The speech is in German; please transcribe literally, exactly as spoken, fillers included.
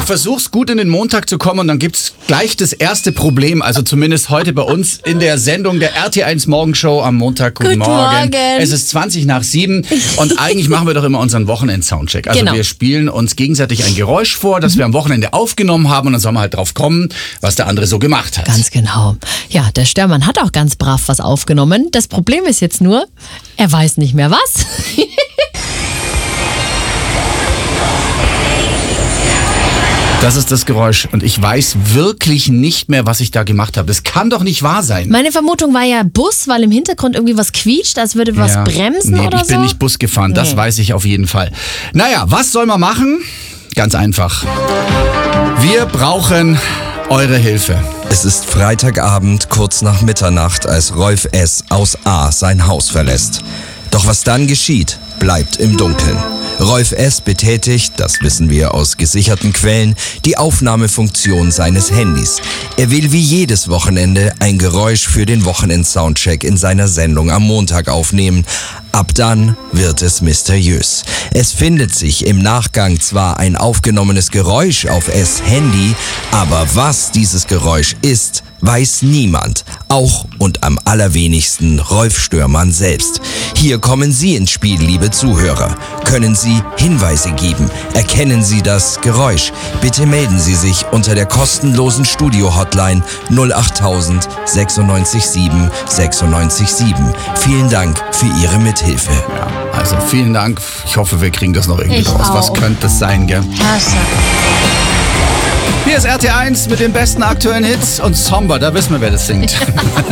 versuchst gut in den Montag zu kommen und dann gibt's gleich das erste Problem, also zumindest heute bei uns in der Sendung der R T eins Morgenshow am Montag. Guten, Guten Morgen. Morgen. Es ist zwanzig nach sieben und eigentlich machen wir doch immer unseren Wochenend-Soundcheck. Also Genau. wir spielen uns gegenseitig ein Geräusch vor, das wir am Wochenende aufgenommen haben und dann soll man halt drauf kommen, was der andere so gemacht hat. Ganz genau. Ja, der Störmann hat auch ganz brav was aufgenommen. Das Problem ist jetzt nur, er weiß nicht mehr was. Das ist das Geräusch und ich weiß wirklich nicht mehr, was ich da gemacht habe. Das kann doch nicht wahr sein. Meine Vermutung war ja Bus, weil im Hintergrund irgendwie was quietscht, als würde was Ja. bremsen nee, oder ich bin so. nicht Bus gefahren, das Nee. weiß ich auf jeden Fall. Naja, was soll man machen? Ganz einfach. Wir brauchen eure Hilfe. Es ist Freitagabend, kurz nach Mitternacht, als Rolf S. aus A. sein Haus verlässt. Doch was dann geschieht, bleibt im Dunkeln. Rolf S. betätigt, das wissen wir aus gesicherten Quellen, die Aufnahmefunktion seines Handys. Er will wie jedes Wochenende ein Geräusch für den Wochenend-Soundcheck in seiner Sendung am Montag aufnehmen. Ab dann wird es mysteriös. Es findet sich im Nachgang zwar ein aufgenommenes Geräusch auf S. Handy, aber was dieses Geräusch ist, weiß niemand. Auch und am allerwenigsten Rolf Störmann selbst. Hier kommen Sie ins Spiel, liebe Zuhörer. Können Sie Hinweise geben? Erkennen Sie das Geräusch? Bitte melden Sie sich unter der kostenlosen Studio-Hotline null acht tausend sechsundneunzig sieben sechsundneunzig sieben. Vielen Dank für Ihre Mithilfe. Ja, also vielen Dank. Ich hoffe, wir kriegen das noch irgendwie Ich raus. Was auch. könnte das sein, gell? Herrscher. Hier ist R T eins mit den besten aktuellen Hits und Somber, da wissen wir, wer das singt.